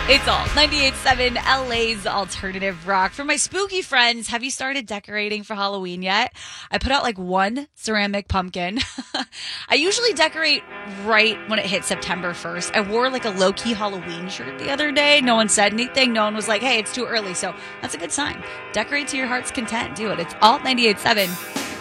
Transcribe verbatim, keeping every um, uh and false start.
It's Alt ninety-eight point seven, L A's alternative rock. For my spooky friends, have you started decorating for Halloween yet? I put out like one ceramic pumpkin. I usually decorate right when it hits September first. I wore like a low-key Halloween shirt the other day. No one said anything. No one was like, hey, it's too early. So that's a good sign. Decorate to your heart's content. Do it. It's Alt ninety-eight point seven.